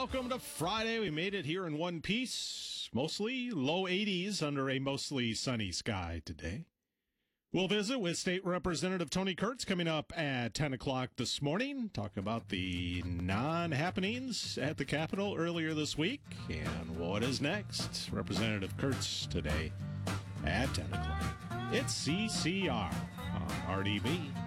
welcome to Friday. We made it here in one piece. Mostly low 80s under a mostly sunny sky today. We'll visit with State Representative Tony Kurtz coming up at 10 o'clock this morning, talking about the non-happenings at the Capitol earlier this week and what is next. Representative Kurtz today at 10 o'clock. It's CCR on RDB.